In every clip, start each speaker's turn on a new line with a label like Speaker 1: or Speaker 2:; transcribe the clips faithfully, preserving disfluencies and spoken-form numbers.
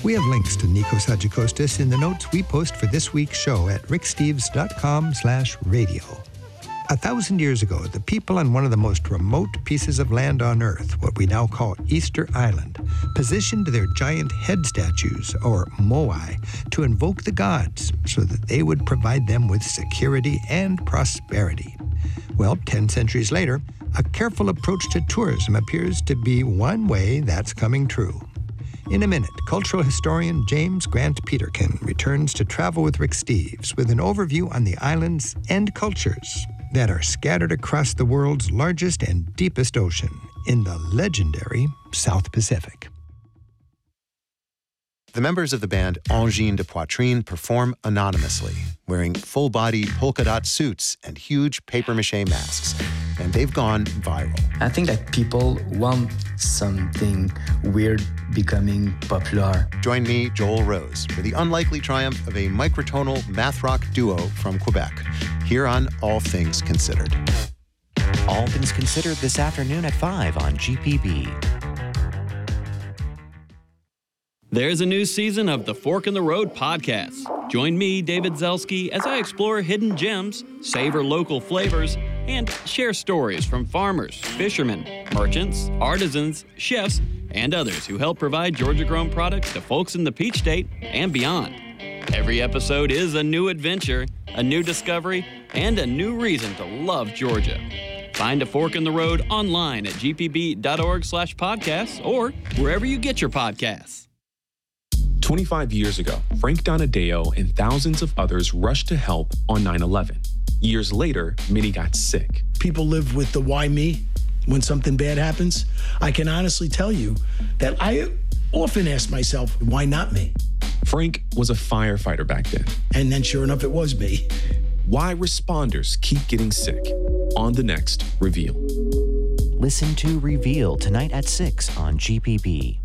Speaker 1: We have links to Nikos Hadjikostas in the notes we post for this week's show at ricksteves.com slash radio. A thousand years ago, the people on one of the most remote pieces of land on Earth, what we now call Easter Island, positioned their giant head statues, or moai, to invoke the gods so that they would provide them with security and prosperity. Well, ten centuries later, a careful approach to tourism appears to be one way that's coming true. In a minute, cultural historian James Grant Peterkin returns to Travel with Rick Steves with an overview on the islands and cultures that are scattered across the world's largest and deepest ocean in the legendary South Pacific.
Speaker 2: The members of the band Angine de Poitrine perform anonymously, wearing full-body polka-dot suits and huge papier-mâché masks, and they've gone viral.
Speaker 3: I think that people want something weird becoming popular.
Speaker 2: Join me, Joel Rose, for the unlikely triumph of a microtonal math rock duo from Quebec, here on All Things Considered.
Speaker 4: All Things Considered this afternoon at five on G P B.
Speaker 5: There's a new season of the Fork in the Road podcast. Join me, David Zelski, as I explore hidden gems, savor local flavors, and share stories from farmers, fishermen, merchants, artisans, chefs, and others who help provide Georgia-grown products to folks in the Peach State and beyond. Every episode is a new adventure, a new discovery, and a new reason to love Georgia. Find a Fork in the Road online at g p b dot org slash podcasts or wherever you get your podcasts.
Speaker 6: twenty-five years ago, Frank Donadeo and thousands of others rushed to help on nine eleven. Years later, many got sick.
Speaker 7: People live with the why me when something bad happens. I can honestly tell you that I often ask myself, why not me?
Speaker 6: Frank was a firefighter back then.
Speaker 7: And then sure enough, it was me.
Speaker 6: Why responders keep getting sick. On the next Reveal.
Speaker 4: Listen to Reveal tonight at six on G P B.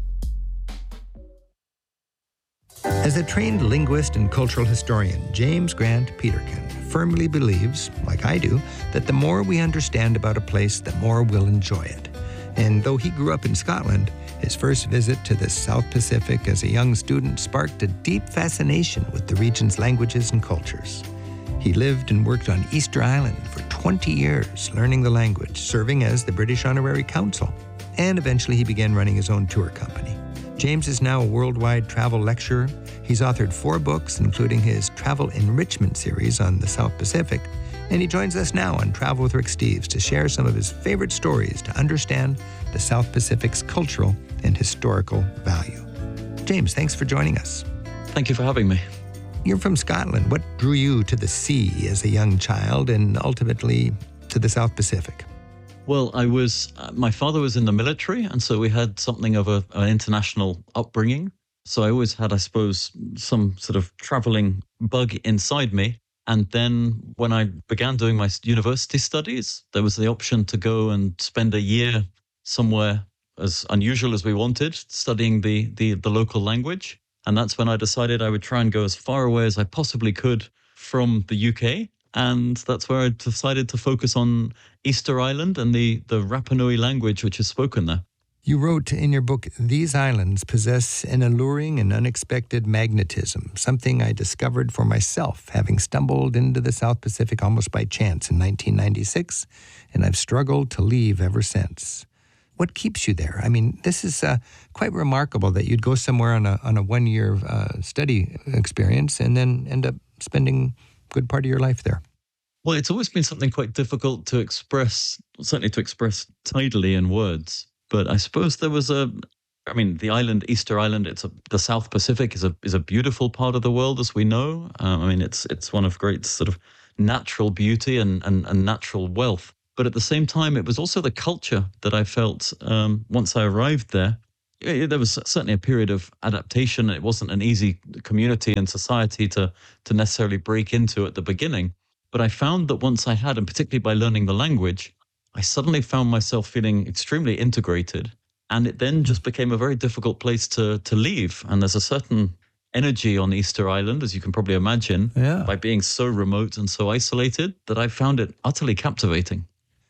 Speaker 1: As a trained linguist and cultural historian, James Grant Peterkin firmly believes, like I do, that the more we understand about a place, the more we'll enjoy it. And though he grew up in Scotland, his first visit to the South Pacific as a young student sparked a deep fascination with the region's languages and cultures. He lived and worked on Easter Island for twenty years, learning the language, serving as the British Honorary Consul, and eventually he began running his own tour company. James is now a worldwide travel lecturer. He's authored four books, including his Travel Enrichment series on the South Pacific, and he joins us now on Travel with Rick Steves to share some of his favorite stories to understand the South Pacific's cultural and historical value. James, thanks for joining us.
Speaker 8: Thank you for having me.
Speaker 1: You're from Scotland. What drew you to the sea as a young child and ultimately to the South Pacific?
Speaker 8: Well, I was, uh, my father was in the military, and so we had something of a, an international upbringing. So I always had, I suppose, some sort of traveling bug inside me. And then when I began doing my university studies, there was the option to go and spend a year somewhere as unusual as we wanted, studying the, the, the local language. And that's when I decided I would try and go as far away as I possibly could from the U K. And that's where I decided to focus on Easter Island and the, the Rapa Nui language, which is spoken there.
Speaker 1: You wrote in your book, "These islands possess an alluring and unexpected magnetism, something I discovered for myself, having stumbled into the South Pacific almost by chance in nineteen ninety-six, and I've struggled to leave ever since." What keeps you there? I mean, this is uh, quite remarkable that you'd go somewhere on a on a one-year uh, study experience and then end up spending a good part of your life there.
Speaker 8: Well, it's always been something quite difficult to express, certainly to express tidily in words. But I suppose there was a, I mean, the island, Easter Island, it's a, the South Pacific is a is a beautiful part of the world, as we know. Um, I mean, it's it's one of great sort of natural beauty and, and, and natural wealth. But at the same time, it was also the culture that I felt um, once I arrived there. There was certainly a period of adaptation. It wasn't an easy community and society to to necessarily break into at the beginning. But I found that once I had, and particularly by learning the language, I suddenly found myself feeling extremely integrated. And it then just became a very difficult place to to leave. And there's a certain energy on Easter Island, as you can probably imagine,
Speaker 1: yeah.
Speaker 8: by being so remote and so isolated, that I found it utterly captivating.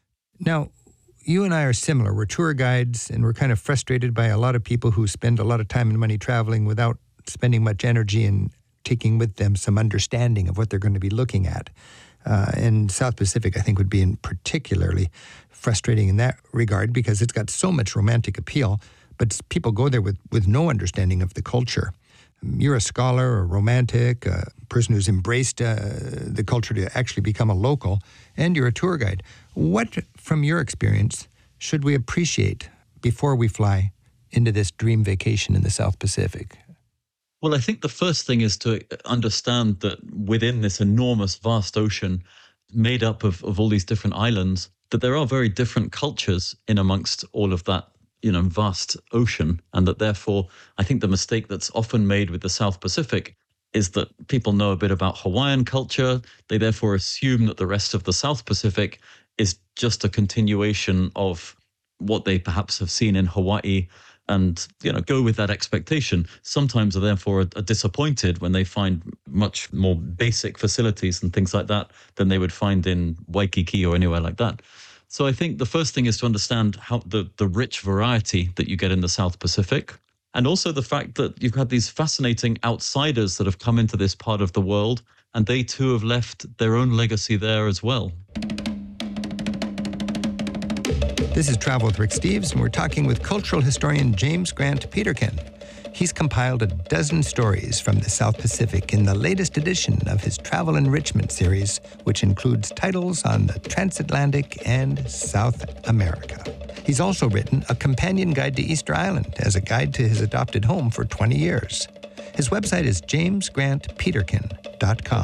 Speaker 1: Now, you and I are similar. We're tour guides, and we're kind of frustrated by a lot of people who spend a lot of time and money traveling without spending much energy in taking with them some understanding of what they're going to be looking at. Uh, and South Pacific, I think, would be in particularly frustrating in that regard because it's got so much romantic appeal, but people go there with, with no understanding of the culture. You're a scholar, a romantic, a person who's embraced uh, the culture to actually become a local, and you're a tour guide. What, from your experience, should we appreciate before we fly into this dream vacation in the South Pacific?
Speaker 8: Well, I think the first thing is to understand that within this enormous, vast ocean made up of, of all these different islands, that there are very different cultures in amongst all of that, you know, vast ocean. And that therefore, I think the mistake that's often made with the South Pacific is that people know a bit about Hawaiian culture. They therefore assume that the rest of the South Pacific is just a continuation of what they perhaps have seen in Hawaii, and, you know, go with that expectation. Sometimes are therefore are disappointed when they find much more basic facilities and things like that than they would find in Waikiki or anywhere like that. So I think the first thing is to understand how the, the rich variety that you get in the South Pacific, and also the fact that you've had these fascinating outsiders that have come into this part of the world, and they too have left their own legacy there as well.
Speaker 1: This is Travel with Rick Steves, and we're talking with cultural historian James Grant Peterkin. He's compiled a dozen stories from the South Pacific in the latest edition of his Travel Enrichment series, which includes titles on the transatlantic and South America. He's also written a companion guide to Easter Island as a guide to his adopted home for twenty years. His website is james grant peterkin dot com.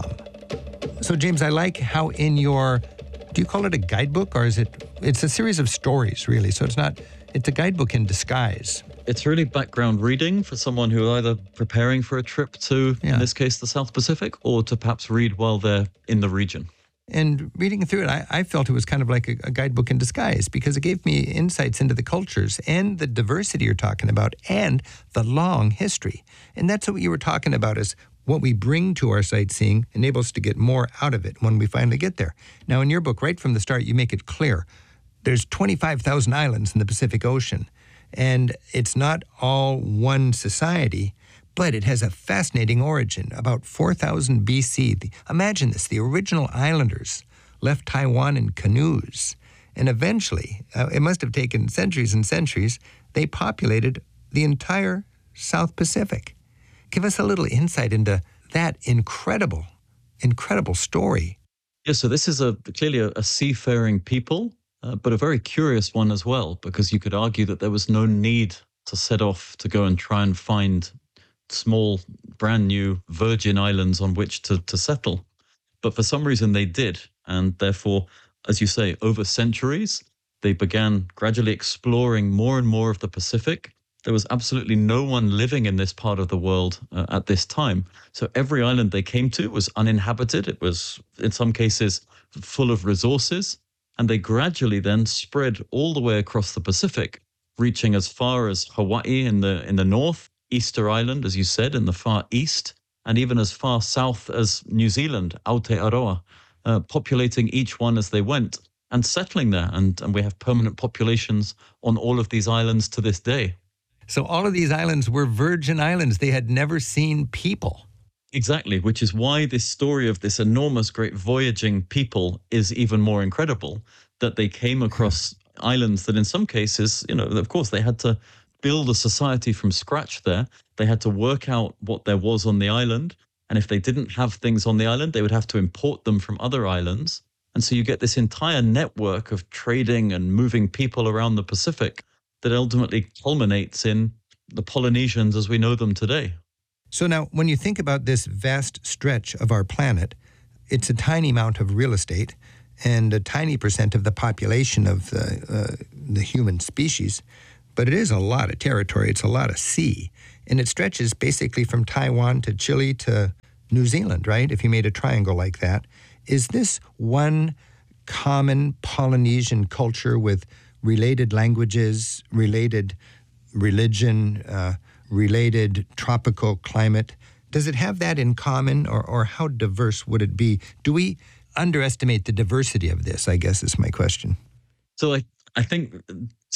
Speaker 1: So, James, I like how in your, do you call it a guidebook, or is it, it's a series of stories, really, so it's not, it's a guidebook in disguise.
Speaker 8: It's really background reading for someone who are either preparing for a trip to, yeah. in this case, the South Pacific, or to perhaps read while they're in the region.
Speaker 1: And reading through it, I, I felt it was kind of like a, a guidebook in disguise because it gave me insights into the cultures and the diversity you're talking about and the long history. And that's what you were talking about, is what we bring to our sightseeing enables us to get more out of it when we finally get there. Now, in your book, right from the start, you make it clear there's twenty-five thousand islands in the Pacific Ocean. And it's not all one society, but it has a fascinating origin. About four thousand B C, the, imagine this, the original islanders left Taiwan in canoes. And eventually, uh, it must have taken centuries and centuries, they populated the entire South Pacific. Give us a little insight into that incredible, incredible story.
Speaker 8: Yeah, so this is a clearly a, a seafaring people, uh, but a very curious one as well, because you could argue that there was no need to set off to go and try and find small, brand new virgin islands on which to, to settle. But for some reason they did. And therefore, as you say, over centuries, they began gradually exploring more and more of the Pacific. There was absolutely no one living in this part of the world uh, at this time. So every island they came to was uninhabited. It was, in some cases, full of resources. And they gradually then spread all the way across the Pacific, reaching as far as Hawaii in the in the north, Easter Island, as you said, in the far east, and even as far south as New Zealand, Aotearoa, uh, populating each one as they went and settling there. And, and we have permanent populations on all of these islands to this day.
Speaker 1: So all of these islands were virgin islands. They had never seen people.
Speaker 8: Exactly, which is why this story of this enormous, great voyaging people is even more incredible, that they came across islands that in some cases, you know, of course, they had to build a society from scratch there. They had to work out what there was on the island. And if they didn't have things on the island, they would have to import them from other islands. And so you get this entire network of trading and moving people around the Pacific that ultimately culminates in the Polynesians as we know them today.
Speaker 1: So now, when you think about this vast stretch of our planet, it's a tiny amount of real estate and a tiny percent of the population of the, uh, the human species. But it is a lot of territory. It's a lot of sea. And it stretches basically from Taiwan to Chile to New Zealand, right? If you made a triangle like that. Is this one common Polynesian culture with related languages, related religion, uh, related tropical climate? Does it have that in common, or, or how diverse would it be? Do we underestimate the diversity of this, I guess is my question.
Speaker 8: So I, I think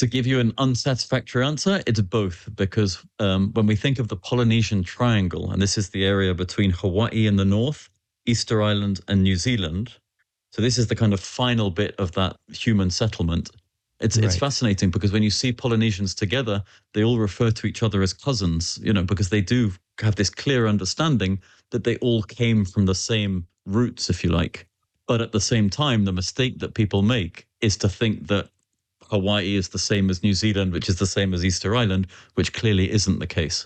Speaker 8: To give you an unsatisfactory answer, it's both, because um, when we think of the Polynesian Triangle, and this is the area between Hawaii in the north, Easter Island, and New Zealand, so this is the kind of final bit of that human settlement. It's right. It's fascinating because when you see Polynesians together, they all refer to each other as cousins, you know, because they do have this clear understanding that they all came from the same roots, if you like. But at the same time, the mistake that people make is to think that Hawaii is the same as New Zealand, which is the same as Easter Island, which clearly isn't the case.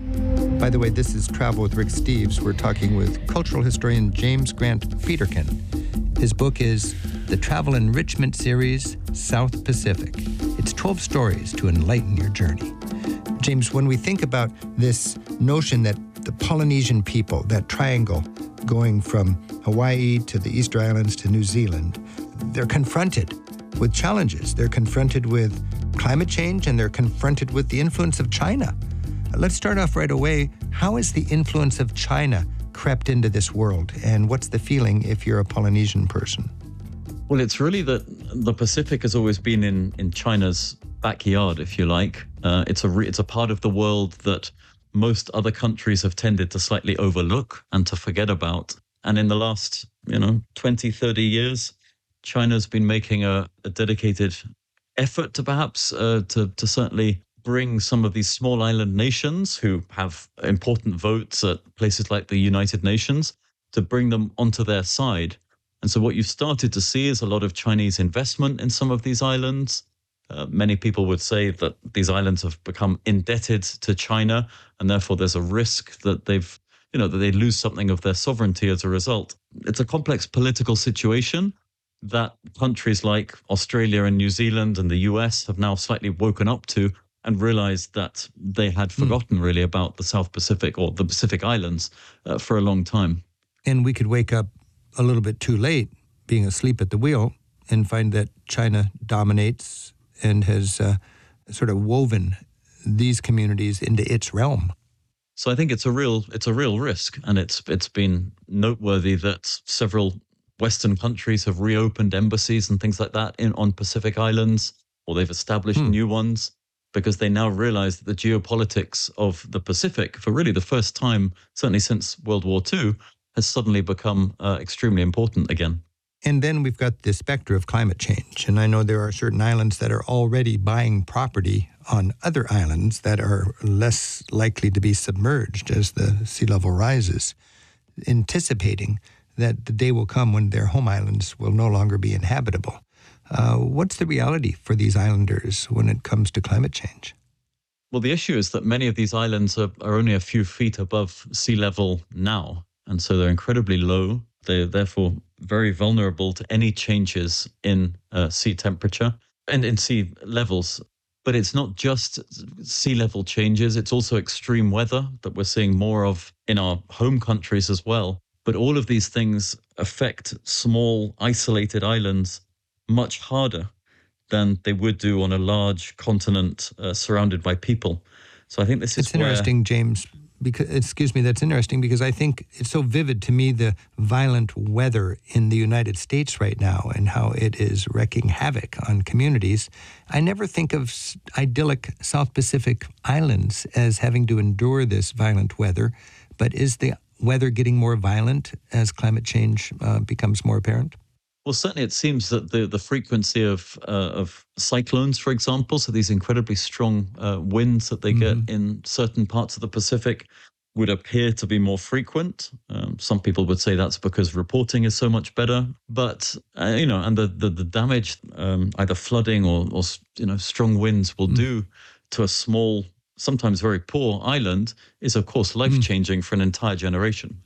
Speaker 1: By the way, this is Travel with Rick Steves. We're talking with cultural historian James Grant Peterkin. His book is The Travel Enrichment Series, South Pacific. It's twelve stories to enlighten your journey. James, when we think about this notion that the Polynesian people, that triangle going from Hawaii to the Easter Islands to New Zealand, they're confronted with challenges. They're confronted with climate change, and they're confronted with the influence of China. Let's start off right away. How has the influence of China crept into this world, and what's the feeling if you're a Polynesian person?
Speaker 8: Well, it's really that the Pacific has always been in, in China's backyard, if you like. Uh, it's a re- it's a part of the world that most other countries have tended to slightly overlook and to forget about. And in the last, you know, twenty, thirty years, China's been making a, a dedicated effort to perhaps uh, to, to certainly bring some of these small island nations who have important votes at places like the United Nations, to bring them onto their side. And so what you've started to see is a lot of Chinese investment in some of these islands. Uh, many people would say that these islands have become indebted to China, and therefore there's a risk that they've, you know, that they lose something of their sovereignty as a result. It's a complex political situation that countries like Australia and New Zealand and the U S have now slightly woken up to and realized that they had forgotten mm. really about the South Pacific or the Pacific Islands uh, for a long time.
Speaker 1: And we could wake up a little bit too late, being asleep at the wheel, and find that China dominates and has uh, sort of woven these communities into its realm.
Speaker 8: So I think it's a real it's a real risk, and it's it's been noteworthy that several Western countries have reopened embassies and things like that in on Pacific Islands, or they've established hmm. new ones, because they now realize that the geopolitics of the Pacific, for really the first time, certainly since World War Two, has suddenly become uh, extremely important again.
Speaker 1: And then we've got the specter of climate change. And I know there are certain islands that are already buying property on other islands that are less likely to be submerged as the sea level rises, anticipating that the day will come when their home islands will no longer be inhabitable. Uh, what's the reality for these islanders when it comes to climate change?
Speaker 8: Well, the issue is that many of these islands are, are only a few feet above sea level now. And so they're incredibly low. They're therefore very vulnerable to any changes in uh, sea temperature and in sea levels. But it's not just sea level changes. It's also extreme weather that we're seeing more of in our home countries as well. But all of these things affect small, isolated islands much harder than they would do on a large continent uh, surrounded by people. So I think this is
Speaker 1: It's interesting, James. Because, excuse me, that's interesting because I think it's so vivid to me, the violent weather in the United States right now and how it is wreaking havoc on communities. I never think of idyllic South Pacific islands as having to endure this violent weather, but is the weather getting more violent as climate change uh, becomes more apparent?
Speaker 8: Well, certainly it seems that the, the frequency of uh, of cyclones, for example, so these incredibly strong uh, winds that they mm-hmm. get in certain parts of the Pacific would appear to be more frequent. Um, some people would say that's because reporting is so much better. But, uh, you know, and the, the, the damage, um, either flooding or, or, you know, strong winds will mm-hmm. do to a small, sometimes very poor island is, of course, life-changing mm-hmm. for an entire generation.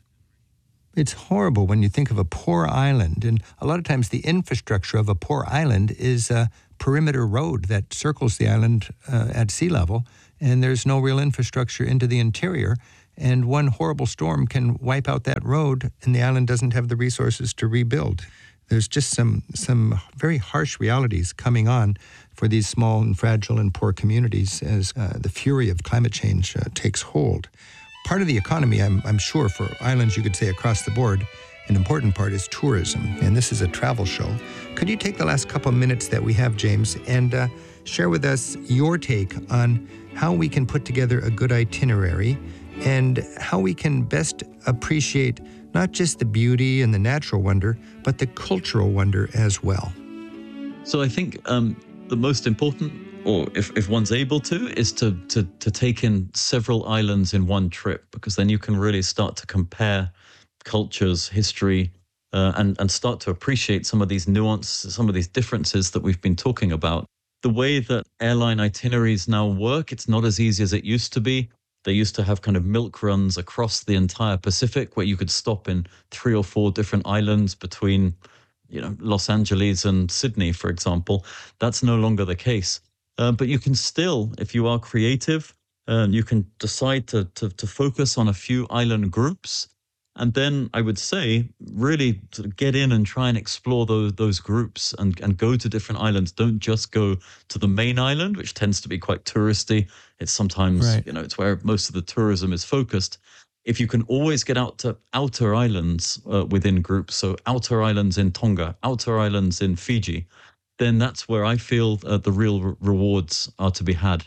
Speaker 1: It's horrible when you think of a poor island, and a lot of times the infrastructure of a poor island is a perimeter road that circles the island uh, at sea level, and there's no real infrastructure into the interior, and one horrible storm can wipe out that road, and the island doesn't have the resources to rebuild. There's just some some very harsh realities coming on for these small and fragile and poor communities as uh, the fury of climate change uh, takes hold. Part of the economy, I'm, I'm sure, for islands, you could say across the board, an important part is tourism, and this is a travel show. Could you take the last couple of minutes that we have, James, and uh, share with us your take on how we can put together a good itinerary and how we can best appreciate not just the beauty and the natural wonder, but the cultural wonder as well.
Speaker 8: So I think um, the most important, or if, if one's able to, is to, to to take in several islands in one trip, because then you can really start to compare cultures, history, uh, and, and start to appreciate some of these nuances, some of these differences that we've been talking about. The way that airline itineraries now work, it's not as easy as it used to be. They used to have kind of milk runs across the entire Pacific where you could stop in three or four different islands between, you know, Los Angeles and Sydney, for example. That's no longer the case. Uh, but you can still, if you are creative, uh, you can decide to, to to focus on a few island groups. And then I would say really sort of get in and try and explore those those groups and, and go to different islands. Don't just go to the main island, which tends to be quite touristy. It's sometimes, right. you know, it's where most of the tourism is focused. If you can always get out to outer islands uh, within groups, so outer islands in Tonga, outer islands in Fiji, then that's where I feel uh, the real re- rewards are to be had.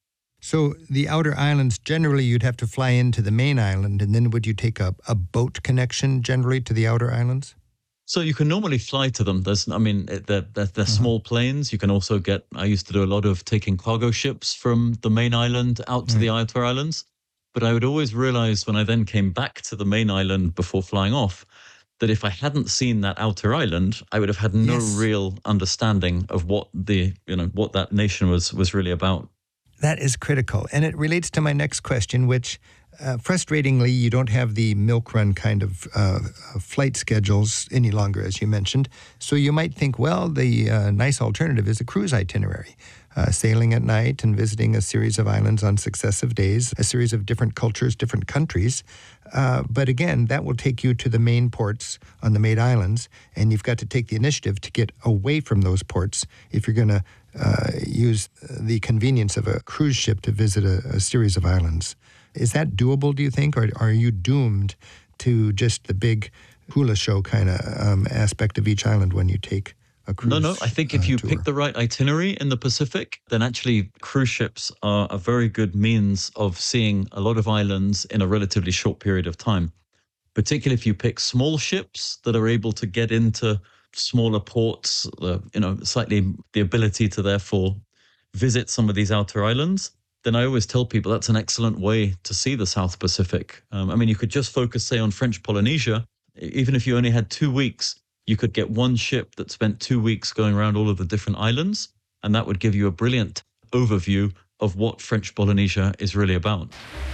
Speaker 1: So the outer islands, generally you'd have to fly into the main island, and then would you take a, a boat connection generally to the outer islands?
Speaker 8: So you can normally fly to them. There's, I mean, they're, they're, they're uh-huh. small planes. You can also get, I used to do a lot of taking cargo ships from the main island out to right. the outer islands. But I would always realize when I then came back to the main island before flying off, that if I hadn't seen that outer island, I would have had no yes. real understanding of what the, you know, what that nation was was really about.
Speaker 1: That is critical. And it relates to my next question, which uh, frustratingly, you don't have the milk run kind of uh, flight schedules any longer, as you mentioned. So you might think, well, the uh, nice alternative is a cruise itinerary, uh, sailing at night and visiting a series of islands on successive days, a series of different cultures, different countries. Uh, but again, that will take you to the main ports on the main islands, and you've got to take the initiative to get away from those ports if you're going to uh, use the convenience of a cruise ship to visit a, a series of islands. Is that doable, do you think, or are you doomed to just the big hula show kind of um, aspect of each island when you take a cruise?
Speaker 8: No, no. I think if
Speaker 1: uh,
Speaker 8: you
Speaker 1: tour?
Speaker 8: pick the right itinerary in the Pacific, then actually cruise ships are a very good means of seeing a lot of islands in a relatively short period of time. Particularly if you pick small ships that are able to get into smaller ports, uh, you know, slightly the ability to therefore visit some of these outer islands, then I always tell people that's an excellent way to see the South Pacific. Um, I mean, you could just focus, say, on French Polynesia. Even if you only had two weeks, you could get one ship that spent two weeks going around all of the different islands, and that would give you a brilliant overview of what French Polynesia is really about.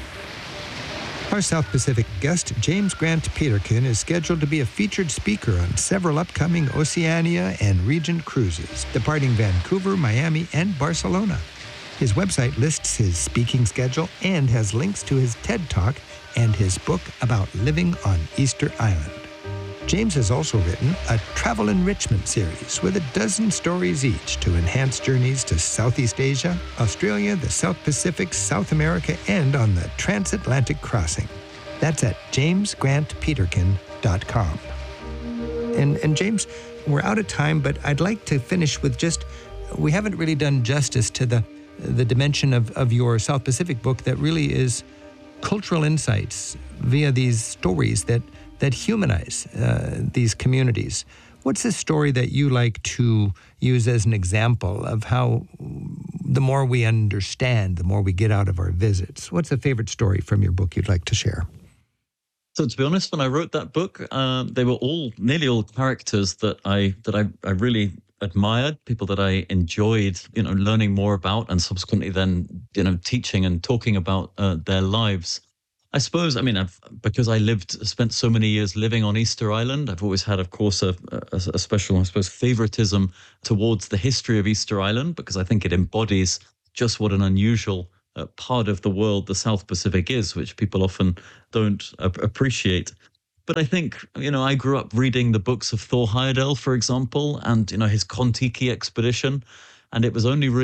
Speaker 1: Our South Pacific guest, James Grant Peterkin, is scheduled to be a featured speaker on several upcoming Oceania and Regent cruises, departing Vancouver, Miami, and Barcelona. His website lists his speaking schedule and has links to his TED Talk and his book about living on Easter Island. James has also written a travel enrichment series with a dozen stories each to enhance journeys to Southeast Asia, Australia, the South Pacific, South America, and on the transatlantic crossing. That's at james grant peterkin dot com. And, and James, we're out of time, but I'd like to finish with just, we haven't really done justice to the the dimension of, of your South Pacific book that really is cultural insights via these stories that that humanize uh, these communities. What's a story that you like to use as an example of how the more we understand, the more we get out of our visits? What's a favorite story from your book you'd like to share?
Speaker 8: So to be honest, when I wrote that book, uh, they were all, nearly all characters that I that I, I really admired, people that I enjoyed, you know, learning more about, and subsequently then, you know, teaching and talking about uh, their lives. I suppose, I mean, I've, because I lived, spent so many years living on Easter Island, I've always had, of course, a, a, a special, I suppose, favoritism towards the history of Easter Island, because I think it embodies just what an unusual uh, part of the world the South Pacific is, which people often don't uh, appreciate. But I think, you know, I grew up reading the books of Thor Heyerdahl, for example, and, you know, his Kon-Tiki expedition. And it was only really